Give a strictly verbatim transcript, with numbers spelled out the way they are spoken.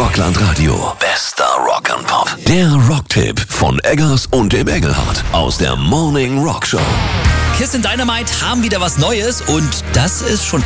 Rockland Radio. Bester Rock'n'Pop. Der Rocktipp von Eggers und dem Engelhardt aus der Morning Rock Show. Kiss and Dynamite haben wieder was Neues und das ist schon